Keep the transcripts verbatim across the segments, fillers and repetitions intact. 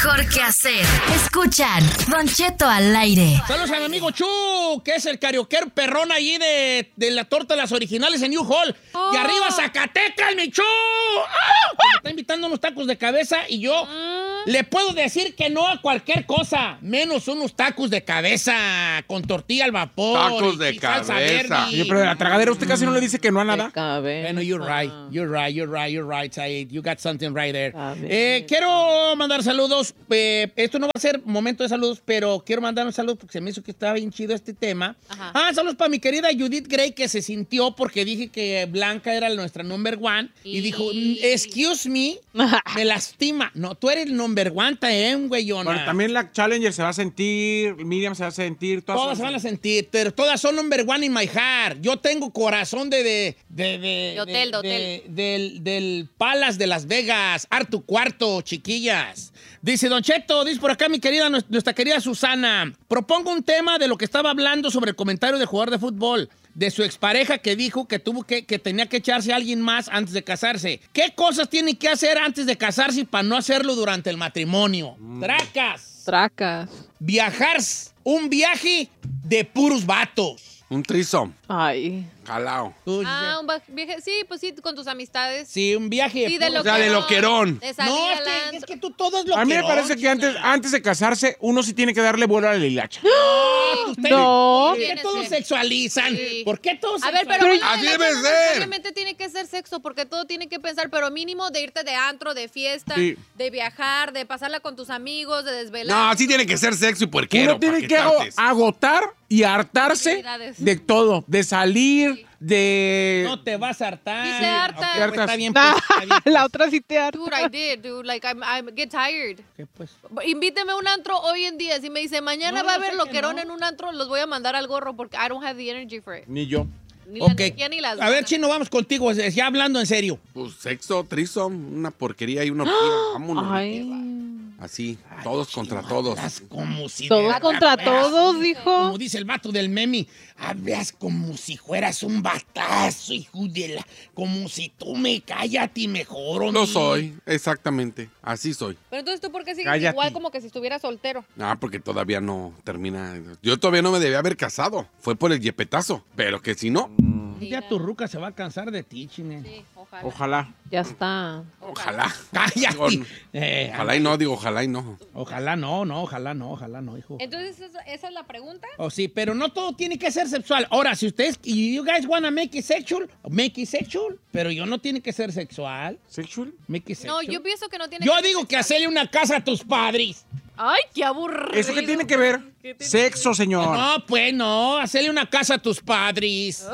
mejor que hacer. Escuchan Don Cheto al aire. Saludos a mi amigo Chu, que es el carioquero perrón allí de, de la torta de las originales en New Hall. Oh. Y arriba Zacatecas, mi Chu. ¡Ah! Me está invitando unos tacos de cabeza y yo mm. le puedo decir que no a cualquier cosa, menos unos tacos de cabeza con tortilla al vapor. Tacos de cabeza. Oye, pero de la tragadera usted casi no le dice que no a nada. Bueno, you're right, you're right, you're right, you're right, Said. You got something right there. Eh, quiero mandar saludos. Eh, esto no va a ser momento de saludos, pero quiero mandar un saludo porque se me hizo que estaba bien chido este tema. Ajá. Ah, saludos para mi querida Judith Gray, que se sintió porque dije que Blanca era nuestra number one. Y, y dijo, excuse me, me lastima. No, tú eres number one también, güeyona. Bueno, también la Challenger se va a sentir, Miriam se va a sentir. Todas, todas se van a sentir, pero todas son number one in my heart. Yo tengo corazón de... de, de, de, de hotel, de, de hotel. De, del, del Palace de Las Vegas. Artu Cuarto, chiquillas. Dice Don Cheto, dice por acá mi querida, nuestra querida Susana. Propongo un tema de lo que estaba hablando sobre el comentario del jugador de fútbol, de su expareja que dijo que tuvo que, que tenía que echarse a alguien más antes de casarse. ¿Qué cosas tiene que hacer antes de casarse para no hacerlo durante el matrimonio? Mm. Tracas. Tracas. Viajar, un viaje de puros vatos. Un trisom. Ay. Jalao. Ah, un viaje. Sí, pues sí, con tus amistades. Sí, un viaje. Sí, de loquerón. O sea, de loquerón. De no, es que, es que tú todo es loquerón. A mí me parece que antes, antes de casarse, uno sí tiene que darle vuelo a la hilacha. No. no. ¿Por qué todos sexualizan? Sí. ¿Por qué todos A ver, sexualizan? pero así debe no ser. necesariamente tiene que ser sexo, porque todo tiene que pensar, pero mínimo de irte de antro, de fiesta, sí. de viajar, de pasarla con tus amigos, de desvelar. No, así tiene que ser sexo y puerquero. Uno tiene que agotar y hartarse de todo, de salir, sí. de... No te vas a hartar. Sí te hartas. Okay, pues, está bien, pues, está bien, pues. La otra sí te harta. Dude, I did, dude. Like, I'm, I get tired. ¿Qué, pues? Invíteme a un antro hoy en día. Si me dice, mañana no, va a no haber loquerón no. en un antro, los voy a mandar al gorro porque I don't have the energy for it. Ni yo. Ni ok. la energía, ni las a ver, Chino, vamos contigo. Ya hablando en serio. Pues sexo, trisom, una porquería y una orgía. Vámonos. Ay. Así, todos Ay, contra todos. Como si todos contra todos, dijo. Como dice el vato del meme, hablas como si fueras un batazo, hijo de la... Como si tú me cállate mejor, ¿o Lo soy, exactamente. Así soy. Pero entonces, ¿tú por qué sigues cállate. igual como que si estuviera soltero? Ah, porque todavía no termina. Yo todavía no me debía haber casado. Fue por el yepetazo. Pero que si no... Ya tu ruca se va a cansar de ti, Chine. Sí, ojalá. Ojalá. Ya está. Ojalá. Cállate. Digo, eh, ojalá y no, digo ojalá y no. Ojalá no, no, ojalá no, ojalá no, hijo. Entonces, ¿esa, esa es la pregunta? Oh, sí, pero no todo tiene que ser sexual. Ahora, si ustedes, you guys wanna make it sexual, make it sexual, pero yo no tiene que ser sexual. ¿Sexual? Make it sexual. No, yo pienso que no tiene yo que ser digo sexual. que hacerle una casa a tus padres. Ay, qué aburrido. ¿Eso qué tiene que ver? Sexo, señor. No, pues no, hacerle una casa a tus padres.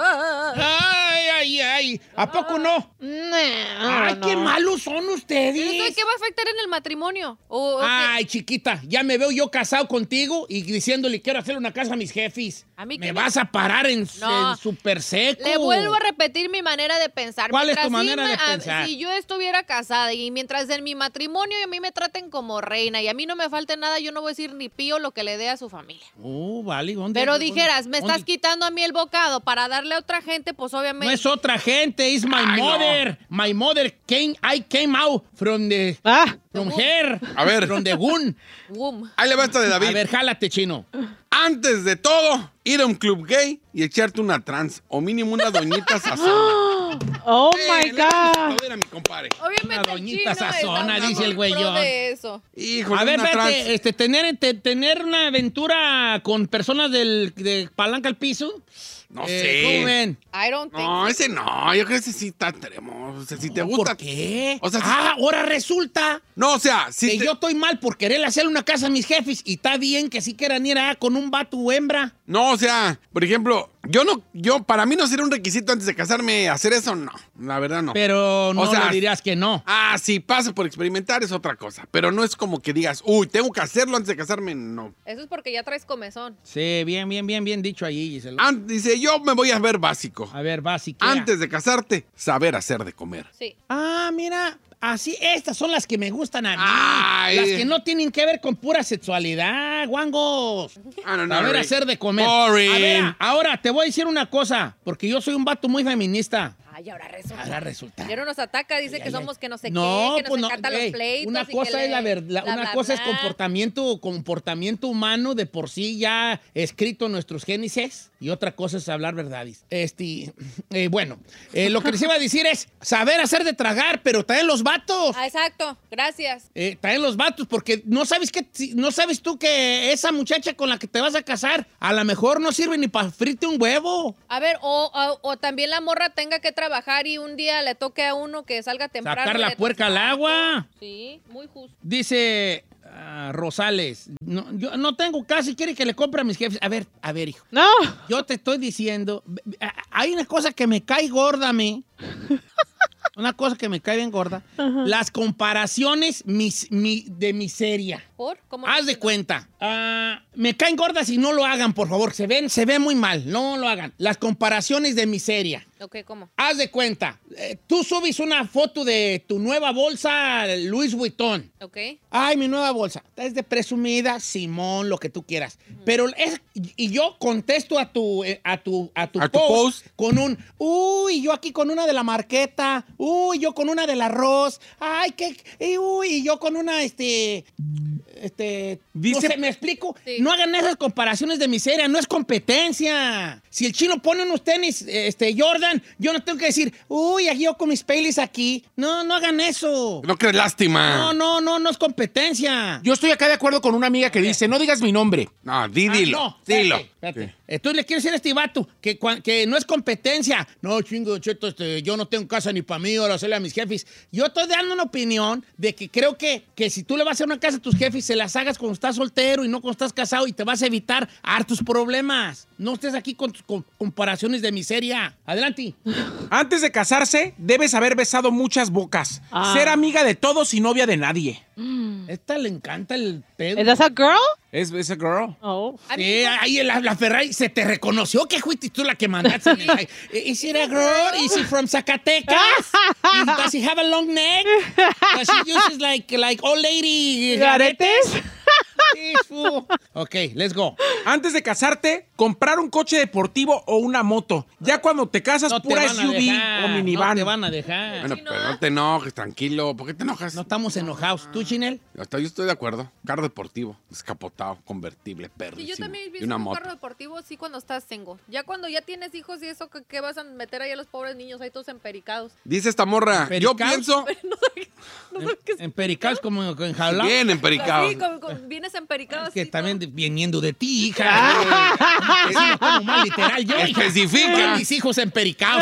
Ay, ay, ay. ¿A poco no? No, Ay, no. qué malos son ustedes. ¿Eso qué va a afectar en el matrimonio? ¿O, o Ay, chiquita, ya me veo yo casado contigo y diciéndole quiero hacer una casa a mis jefes. ¿A mí me qué vas a parar en, No. en super seco. Le vuelvo a repetir mi manera de pensar. ¿Cuál Mientras es tu manera sí me- de pensar? a- Si yo estuviera casada y mientras en mi matrimonio a mí me traten como reina y a mí no me falte nada, yo no voy a decir ni pío lo que le dé a su familia. Oh, vale. ¿dónde- Pero dónde- dijeras, me dónde- estás quitando a mí el bocado para darle a otra gente, pues obviamente... No es otra gente, es my Ay, mother. My mother came, I came out from the, Ah, from her. A ver. From the gun. boom. Ahí le va esta de A David. ver, jálate, Chino. Antes de todo, ir a un club gay y echarte una trans o mínimo una doñita sazona. Oh Eh, my le vamos a God. aplaudir a mi compadre. Obviamente Una el doñita chino sazona, está dice el muy pro güeyón. de eso. Híjole, A ver, una espérate, trans. este, tener, te- tener una aventura con personas del, de palanca al piso. No Eh, sé. ¿Cómo ven? I don't think No, so. ese no. Yo creo que ese sí está extremo. O sea, si te ¿Por gusta. qué? O sea, si- ah, ahora resulta No, o sea, si que te- yo estoy mal por querer hacerle una casa a mis jefes y está bien que sí quieran ir ah, con un vato o hembra. No, o sea, por ejemplo, yo no, yo, para mí no sería un requisito antes de casarme hacer eso, no. La verdad no. Pero no O sea, le dirías que no. Ah, si pasa por experimentar es otra cosa. Pero no es como que digas, uy, tengo que hacerlo antes de casarme, no. Eso es porque ya traes comezón. Sí, bien, bien, bien, bien dicho ahí, Gisela. An- dice, yo me voy a ver básico. A ver, básico. Antes de casarte, saber hacer de comer. Sí. Ah, mira, así, estas son las que me gustan a mí. Ay. Las que no tienen que ver con pura sexualidad, guangos. Ah, no, no, A ver, Rick. hacer de comer. Boring. A ver, ahora te voy a decir una cosa, porque yo soy un vato muy feminista. Ay, ahora resulta. Ahora resulta. Pero nos ataca, dice Ay, que ay, somos que no sé no, qué, que pues nos no, encantan ey, los pleitos. Una y cosa que es la le- verdad, bla, una bla, cosa es bla. comportamiento, comportamiento humano de por sí ya escrito en nuestros génesis y otra cosa es hablar verdades. Este, eh, bueno, eh, lo que les iba a decir es saber hacer de tragar, pero traen los vatos. Ah, exacto, gracias. Eh, traen los vatos porque no sabes que no sabes tú que esa muchacha con la que te vas a casar a lo mejor no sirve ni para frite un huevo. A ver, o, o, o también la morra tenga que trabajar y un día le toque a uno que salga temprano. Sacar y la le puerca al toque- agua. Sí, muy justo. Dice ah, Rosales, no, yo no tengo casa y quiere que le compre a mis jefes. A ver, a ver, hijo. No. Yo te estoy diciendo, a- hay una cosa que me cae gorda a mí. Una cosa que me cae bien gorda. Las comparaciones mis- mi- de miseria. ¿Por? ¿Cómo? Haz de cuenta. ah, me caen gordas y no lo hagan, por favor. Se ven, se ve muy mal. No lo hagan. Las comparaciones de miseria. Ok, ¿cómo? Haz de cuenta. eh, tú subes una foto de tu nueva bolsa Louis Vuitton. Ok. Ay, mi nueva bolsa. Es de presumida, Simón, lo que tú quieras. Pero es, y yo contesto a tu, eh, a tu, a tu, A tu post, post. con un, uy, yo aquí con una de la marqueta, uy, yo con una del arroz, ay, qué, y, uy, y yo con una, este, este, Dice- no sé, ¿me explico? Sí. No hagan esas comparaciones de miseria, no es competencia. Si el chino pone unos tenis, este, Jordan, yo no tengo que decir, uy, aquí yo con mis Baileys aquí. No, no hagan eso. No crees lástima. No, no, no, no es competencia. Yo estoy acá de acuerdo con una amiga que dice, no digas mi nombre. No, di, Ah, dilo. no, dilo. espérate, espérate. Entonces le quiero decir a este vato que, cua- que no es competencia. No, chingo, cheto, este, yo no tengo casa ni para mí, ahora hacerle a mis jefes. Yo estoy dando una opinión de que creo que, que si tú le vas a hacer una casa a tus jefes, se las hagas cuando estás soltero y no cuando estás casado y te vas a evitar hartos problemas. No estés aquí con tus con- comparaciones de miseria. Adelante. Antes de casarse, debes haber besado muchas bocas. Ah. Ser amiga de todos y novia de nadie. Esta le encanta el pedo. ¿Es esa girl? Es esa girl. Oh. A mí Sí, ahí la, la Ferrari se te reconoció que fuiste tú la que mandaste. Is it a girl? Is she from Zacatecas? Is- Does she have a long neck? Does she uses like, like old lady ¿Garetes? Sí, fool. Ok, let's go. Antes de casarte, comprar un coche deportivo o una moto. Ya cuando te casas, No te pura van a S U V dejar. o minivan. No te van a dejar. Bueno, pero no te enojes, tranquilo. ¿Por qué te enojas? No estamos enojados. ¿Tú, Chinel? Hasta yo estoy de acuerdo. Carro deportivo, descapotado, convertible, perro. Sí, yo también y pienso una en un moto. carro deportivo sí cuando estás single. Ya cuando ya tienes hijos y eso, ¿qué, qué vas a meter ahí a los pobres niños ahí todos empericados? Dice esta morra, yo ¿Pericaos? pienso... No sé qué es. Empericados como enjaulados. Bien empericado. Sí, como- como vienes empericado Es que así, también todo. de- viniendo de ti, hija. Sí, lo tomo mal literal yo. hija. Especifica. Todos mis hijos empericados.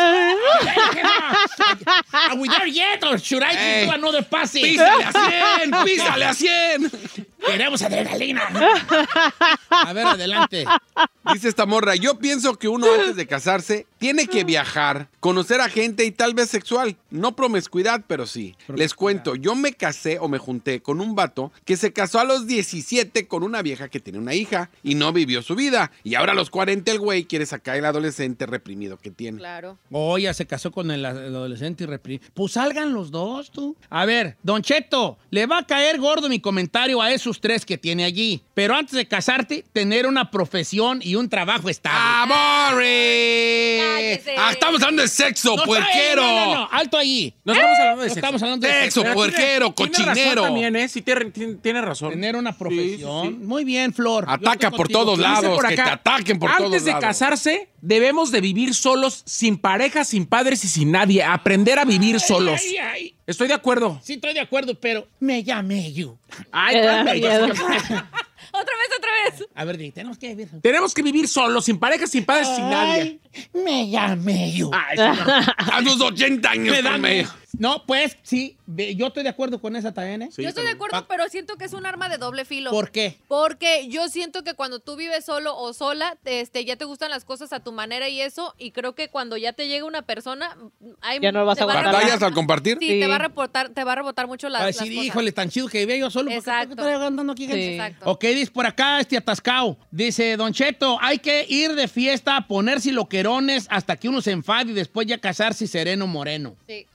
Are we there yet or should I Ey. do another passing? ¡Písale a cien! ¡Písale a cien! Queremos adrenalina. A ver, adelante. Dice esta morra, yo pienso que uno antes de casarse tiene que viajar, conocer a gente y tal vez sexual. No promiscuidad, pero sí. Les cuento, yo me casé o me junté con un vato que se casó a los diecisiete con una vieja que tiene una hija y no vivió su vida. Y ahora a los cuarenta el güey quiere sacar el adolescente reprimido que tiene. Claro. Oh, ya se casó con el, el adolescente y reprimido. Pues salgan los dos, tú. A ver, Don Cheto, le va a caer gordo mi comentario a esos tres que tiene allí. Pero antes de casarte, tener una profesión y un trabajo estable. ¡Ah, boring! Cállese. Ah, estamos hablando de sexo, No, puerquero. No, no, no, alto ahí. No estamos hablando de No sexo. estamos hablando de Sexo, sexo. puerquero, Tiene razón cochinero. también, ¿eh? Sí, tiene, tiene- tiene razón. Tener una profesión. Sí, sí, sí. Muy bien, Flor. Yo Ataca estoy por contigo. todos Dice lados, por que te acá, ataquen por antes todos de lados. casarse, debemos de vivir solos, sin pareja, sin padres y sin nadie. Aprender a vivir solos. Ay, ay. Estoy de acuerdo. Sí, estoy de acuerdo, pero me llamé yo. Ay, Me da hombre, miedo. Otra vez, otra vez. A ver, di, tenemos que vivir. Tenemos que vivir solos, sin pareja, sin padres y sin nadie. Ay, me llamé yo. Ay, señor. A los ochenta años, Me dan- ponme. No, pues sí, ve- yo estoy de acuerdo con esa también, ¿eh? Sí, yo estoy de también. acuerdo, pero siento que es un arma de doble filo. ¿Por qué? Porque yo siento que cuando tú vives solo o sola, este, ya te gustan las cosas a tu manera y eso, y creo que cuando ya te llega una persona, hay, Ya no vas te a va aguantar. ¿Batallas rebotar- al compartir? Sí, Sí. te va a reportar, te va a rebotar mucho las, A las decir, cosas. híjole, tan chido que vivía yo solo. ¿Por qué Exacto. estoy andando aquí? gente? Sí. Exacto. Ok, dice por acá este atascado. Dice, Don Cheto, hay que ir de fiesta, ponerse loquerones hasta que uno se enfade y después ya casarse sereno moreno. Sí. Nomás que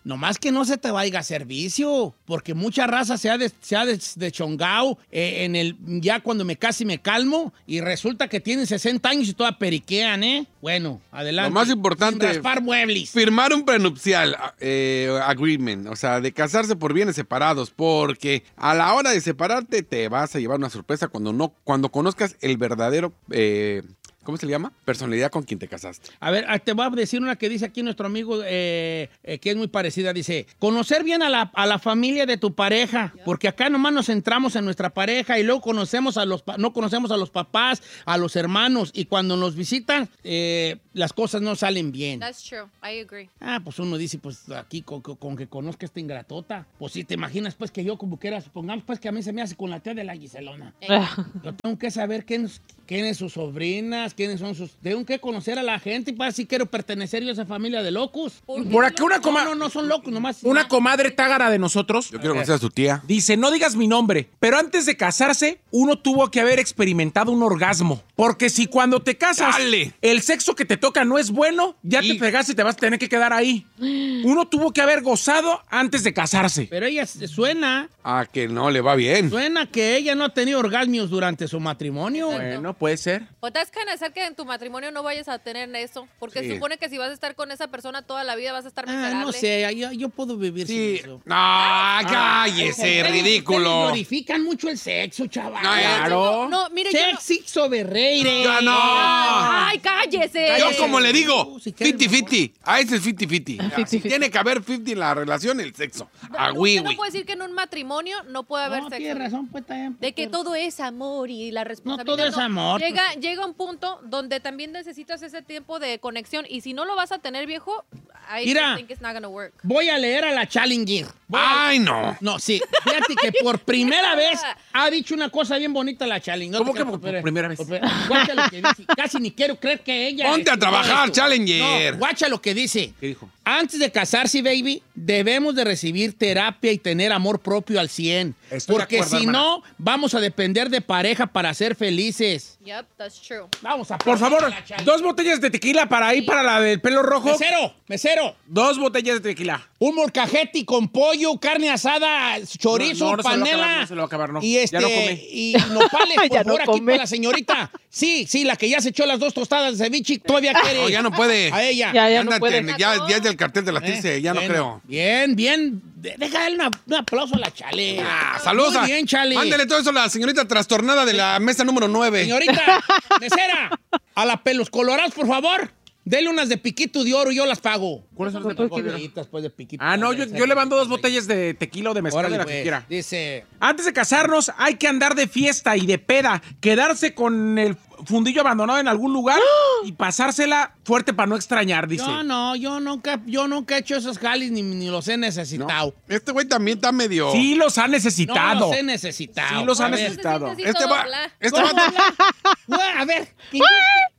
que no se te vaya a servicio, porque mucha raza se ha, de, se ha des- deschongado eh, en el, ya cuando me casi me calmo y resulta que tienen sesenta años y toda periquean, ¿eh? Bueno, adelante. Lo más importante, Sin raspar muebles. firmar un prenupcial eh, agreement, o sea, de casarse por bienes separados, porque a la hora de separarte te vas a llevar una sorpresa cuando no, cuando conozcas el verdadero, eh, ¿cómo se le llama? Personalidad con quien te casaste. A ver, te voy a decir una que dice aquí nuestro amigo, eh, eh, que es muy parecida. Dice, conocer bien a la, a la familia de tu pareja, porque acá nomás nos centramos en nuestra pareja y luego conocemos a los, pa- no conocemos a los papás, a los hermanos, y cuando nos visitan, eh, las cosas no salen bien. That's true. I agree. Ah, pues uno dice, pues aquí con, con- con que conozca esta ingratota. Pues si te imaginas, pues que yo como quiera, supongamos pues que a mí se me hace con la tía de la Giselona. Yo tengo que saber quién, quiénes sus sobrinas, quiénes son sus... Tengo que conocer a la gente y para si quiero pertenecer yo a esa familia de locos. Por aquí una No, coma- no, no son locos, nomás... Una comadre tágara de nosotros Yo quiero conocer a su tía. dice, no digas mi nombre, pero antes de casarse, uno tuvo que haber experimentado un orgasmo. Porque si cuando te casas, ¡Dale! el sexo que te toca no es bueno, ya Y- te fregaste y te vas a tener que quedar ahí. Uno tuvo que haber gozado antes de casarse. Pero ella s- suena, Ah, que no le va bien. suena que ella no ha tenido orgasmos durante su matrimonio. Bueno, puede ser. But that's kind of sad que en tu matrimonio no vayas a tener eso. Porque Sí. supone que si vas a estar con esa persona toda la vida vas a estar Ah, miserable. no sé, yo, yo puedo vivir Sí. sin eso. No, cállese, Ustedes- ridículo. ustedes glorifican mucho el sexo, chaval. No, eh, Claro. No, mire, yo no- Sexy sobrereire. Ya no. ¡Ay, cállese! Yo como le digo, Si quieres, cincuenta cincuenta. A ese es cincuenta cincuenta. Si tiene que haber cincuenta en la relación, el sexo. A Usted wiwi. no puede decir que en un matrimonio no puede haber No, sexo. tienes razón, pues también. De que todo es amor y la responsabilidad. todo es amor. Llega, llega un punto donde también necesitas ese tiempo de conexión. Y si no lo vas a tener, viejo, I Mira. don't think it's not gonna work. Voy a leer a la Challenger. Voy a- Ay, no. No, sí. Fíjate que por primera vez ha dicho una cosa bien bonita la Challenger. ¿Cómo que por primera vez? Guacha lo que dice. Casi ni quiero creer que ella... Ponte a escribió trabajar, esto. Challenger. No, guacha lo que dice. ¿Qué dijo? Antes de casarse, baby, debemos de recibir terapia y tener amor propio al cien. Estoy de Porque acuerdo, si hermana. no, vamos a depender de pareja para ser felices. Yep, that's true. Vamos a Por favor, aplaudir a la Challenger. dos botellas de tequila para ahí, para la del pelo rojo. Mesero, mesero. Dos botellas de tequila. Un molcajete con pollo, carne asada, chorizo, No, no, no se lo va a panela. acabar, no se lo va a acabar, no. Y este, Ya no come. y nopales, por Ya no favor, aquí come. para la señorita. Sí, sí, la que ya se echó las dos tostadas de ceviche, todavía quiere. No, ya no puede. A ella. Ya, ya no Ándate, puede. ya, ya es del cartel de la Eh, Tirce, ya no bueno, creo. Bien, bien. De- Déjale una- un aplauso a la Chale. Ah, saludos. Muy a- bien, Chale. Mándele todo eso a la señorita trastornada de la mesa número nueve. Señorita, mesera, a la pelos colorados, por favor. Dele unas de piquito de oro y yo las pago. ¿Cuáles son las de Pues, piquito de oro? bonitas, pues, de piquito. Ah, no, yo, yo le mando dos botellas de tequila o de mezcal Órale, de la pues. que quiera. Dice... Antes de casarnos, hay que andar de fiesta y de peda, quedarse con el fundillo abandonado en algún lugar y pasársela fuerte para no extrañar, dice. Yo no, yo nunca, yo nunca he hecho esos jalis ni, ni los he necesitado. Este güey también está medio. Sí los ha No necesitado. los he necesitado. Sí los ha A ver, necesitado. Se siente así Este todo va. bla. Este ¿cómo va. habla? Güey, a ver. Que yo,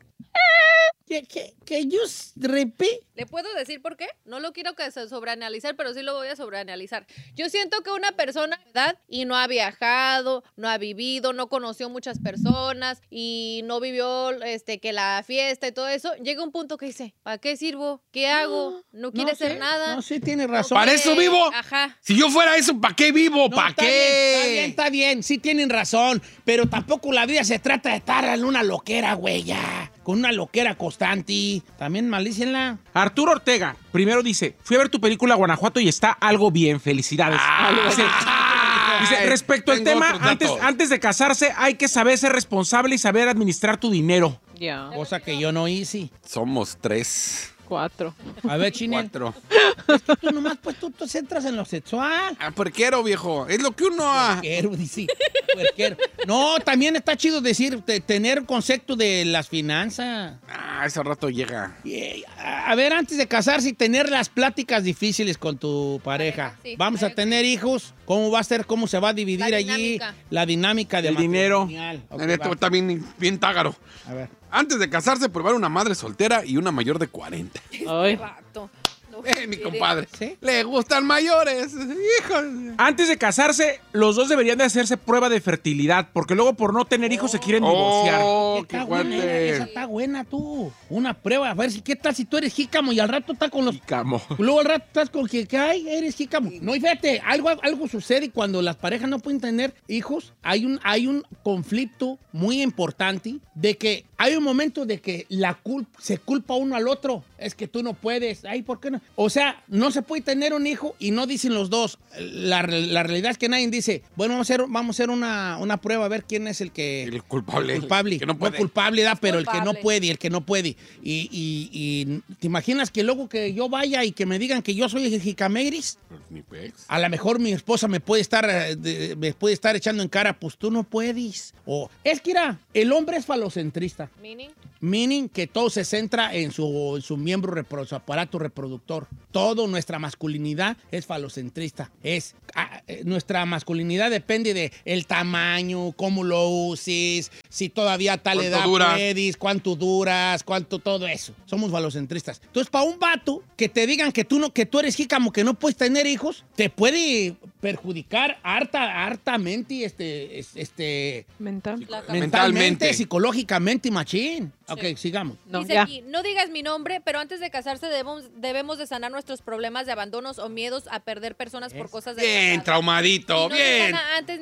que, que, que yo repite. ¿Le puedo decir por qué? No lo quiero que se sobreanalizar, pero sí lo voy a sobreanalizar. Yo siento que una persona, ¿verdad? Y no ha viajado, no ha vivido, no conoció muchas personas y no vivió este que la fiesta y todo eso, llega un punto que dice, ¿para qué sirvo? ¿Qué hago? No quiere hacer sé, nada. No, sí, tiene razón. ¿Para eso vivo? Ajá. Si yo fuera eso, ¿para qué vivo? No, ¿Para está qué? bien, está bien, está bien. Sí tienen razón. Pero tampoco la vida se trata de estar en una loquera, güey, ya. Con una loquera constante. También malícenla. Arturo Ortega, primero dice, fui a ver tu película Guanajuato y está algo bien, felicidades. Dice, dice, respecto al Tengo tema, otros datos. antes, antes de casarse hay que saber ser responsable y saber administrar tu dinero. Ya, Cosa que yo no hice. Somos tres. cuatro. A ver, Chinel. Cuatro. Es que tú nomás, pues tú te centras en lo sexual. Ah, puerquero, viejo. Es lo que uno ha. Puerquero, dice. Puerquero. No, también está chido decir, te- tener concepto de las finanzas. Ah, ese rato llega. Y, A a ver, antes de casarse y tener las pláticas difíciles con tu pareja. Sí, Vamos a agree. tener hijos. ¿Cómo va a ser? ¿Cómo se va a dividir La allí dinámica. la dinámica de El dinero. matrimonial? Ok, En esto va. está bien, bien tágaro. A ver. Antes de casarse, probar una madre soltera y una mayor de cuarenta. Ay, Vato. No. Eh, mi compadre. ¿Sí? Le gustan mayores. Hijos. Antes de casarse, los dos deberían de hacerse prueba de fertilidad, porque luego por no tener hijos se quieren divorciar. Oh, qué Está buena, fuerte. esa está buena tú. Una prueba, a ver si qué tal si tú eres jícamo y al rato estás con los... Jícamo. Luego al rato estás con que, que ay, eres jícamo. No, y fíjate, algo, algo sucede cuando las parejas no pueden tener hijos. Hay un, hay un conflicto muy importante de que hay un momento de que la culpa, se culpa uno al otro. Es que tú no puedes. Ay, ¿por qué no? O sea, no se puede tener un hijo y no dicen los dos. La, la realidad es que nadie dice, bueno, vamos a hacer, vamos a hacer una, una prueba a ver quién es el que... El culpable. El culpable. El que no no puede. culpable, da, pero el que no Culpable. puede y el que no puede. Y, y- y te imaginas que luego que yo vaya y que me digan que yo soy el jicameris, Ni pex. a lo mejor mi esposa me puede estar eh, de- me puede estar echando en cara, pues tú no puedes. O es que mira, el hombre es falocentrista. Meaning. Meaning que todo se centra en su, en su miembro, repro- su aparato reproductor. Todo nuestra masculinidad es falocentrista. Es, ah, eh, nuestra masculinidad depende de el tamaño, cómo lo uses, si todavía a tal ¿Cuánto edad duras? puedes, cuánto duras, cuánto todo eso. Somos falocentristas. Entonces, para un vato que te digan que tú, no, que tú eres jícamo, que no puedes tener hijos, te puede perjudicar harta, hartamente, este, es- este, Mental. La mentalmente, Mentalmente. psicológicamente, machín. Ok, sigamos. No, Dice ya. aquí, no digas mi nombre, pero antes de casarse debemos, debemos de sanar nuestros problemas de abandonos o miedos a perder personas por cosas del Bien, pasado. traumadito. Si no se Bien. sana antes